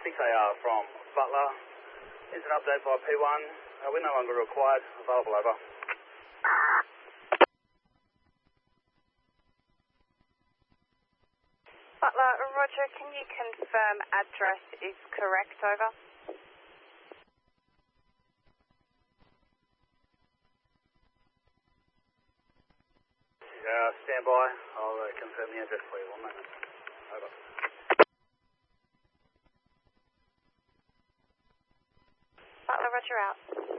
6AR from Butler. Here's an update by P1. We're no longer required. Available, over. Butler, Roger, can you confirm address is correct, over? Stand by. I'll confirm the address for you. 1 moment. Over. Butler, Roger, out.